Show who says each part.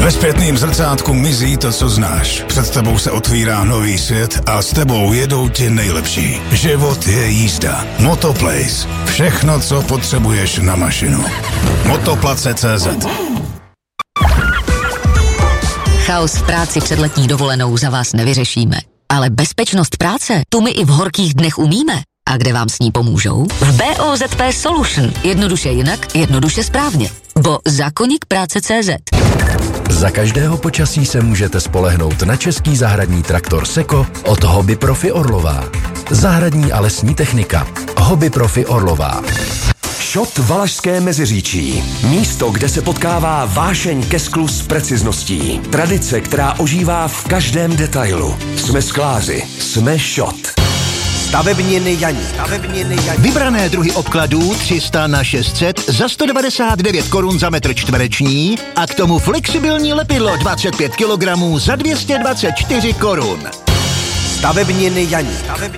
Speaker 1: Ve zpětným zrcátku mizí to, co znáš. Před tebou se otvírá nový svět a s tebou jedou ti nejlepší. Život je jízda. Motoplace. Všechno, co potřebuješ na mašinu. Motoplace.cz.
Speaker 2: Chaos v práci před letní dovolenou za vás nevyřešíme. Ale bezpečnost práce, tu my i v horkých dnech umíme. A kde vám s ní pomůžou? V BOZP Solution. Jednoduše jinak, jednoduše správně. Bo zákoník práce.cz.
Speaker 3: Za každého počasí se můžete spolehnout na český zahradní traktor Seko od Hobby Profi Orlová. Zahradní a lesní technika. Hobby Profi Orlová.
Speaker 4: Šot Valašské Meziříčí. Místo, kde se potkává vášeň ke sklu s precizností. Tradice, která ožívá v každém detailu. Jsme skláři. Jsme Šot. Stavebniny Janík.
Speaker 5: Vybrané druhy obkladů 300 na 600 za 199 korun za metr čtvereční a k tomu flexibilní lepidlo 25 kg za 224 korun.
Speaker 4: Stavebniny Janík.